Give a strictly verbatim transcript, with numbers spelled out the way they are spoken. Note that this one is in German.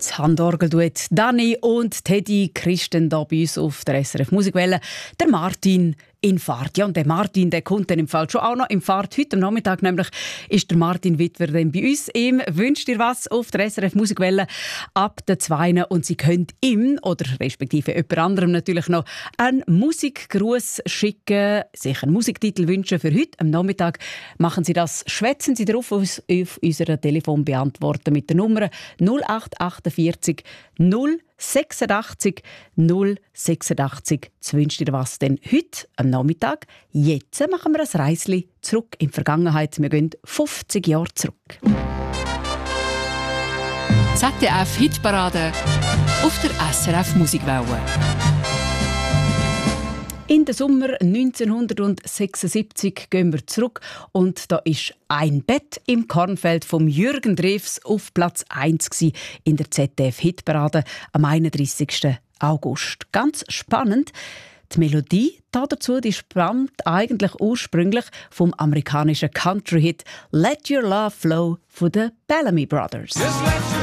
Das Handorgelduett Dani und Teddy Christen hier bei uns auf der S R F Musikwelle. Der Martin in Fahrt. Ja, und der Martin, der kommt dann im Fall schon auch noch in Fahrt. Heute am Nachmittag nämlich ist der Martin Wittwer dann bei uns. Ihm wünscht ihr was auf der S R F Musikwelle ab der zwei. Und Sie könnt ihm oder respektive jemand anderem natürlich noch einen Musikgruß schicken, sich einen Musiktitel wünschen für heute am Nachmittag. Machen Sie das, schwätzen Sie drauf auf, auf unserer Telefonbeantworter mit der Nummer null acht achtundvierzig null sechsundachtzig null sechsundachtzig. Das wünscht ihr was denn heute am Nachmittag? Jetzt machen wir ein Reisli zurück in die Vergangenheit. Wir gehen fünfzig Jahre zurück. Z D F Hitparade auf der S R F Musikwelle. In den Sommer neunzehnhundertsechsundsiebzig gehen wir zurück und da ist «Ein Bett im Kornfeld» von Jürgen Drews auf Platz eins in der Z D F-Hitparade am einunddreissigsten August. Ganz spannend, die Melodie dazu die stammt eigentlich ursprünglich vom amerikanischen Country-Hit «Let Your Love Flow» von den Bellamy Brothers.